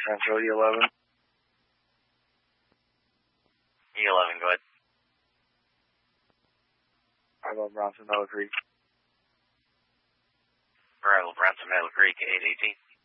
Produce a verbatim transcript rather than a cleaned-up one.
Central, E eleven. E eleven, go ahead. Arrival Bronson, Meadow Creek. Arrival Bronson, Meadow Creek, eight eighteen.